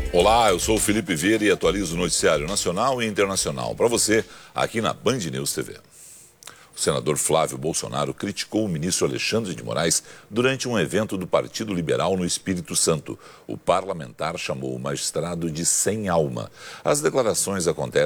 Olá, eu sou o Felipe Vieira e atualizo o noticiário nacional e internacional para você aqui na Band News TV. O senador Flávio Bolsonaro criticou o ministro Alexandre de Moraes durante um evento do Partido Liberal no Espírito Santo. O parlamentar chamou o magistrado de sem alma. As declarações acontecem